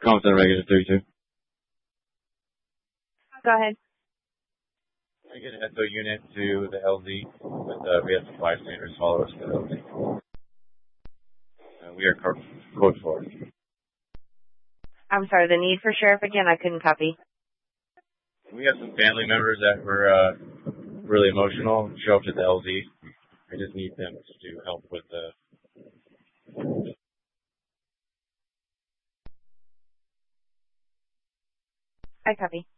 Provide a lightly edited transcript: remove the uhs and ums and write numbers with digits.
Compton regular 32. Go ahead. I get an SO unit to the LZ, but we have some bystanders follow us to the LZ. We are code 4. I'm sorry, the need for sheriff again, I couldn't copy. We have some family members that were really emotional, show up to the LZ. I just need them to help with the... I copy.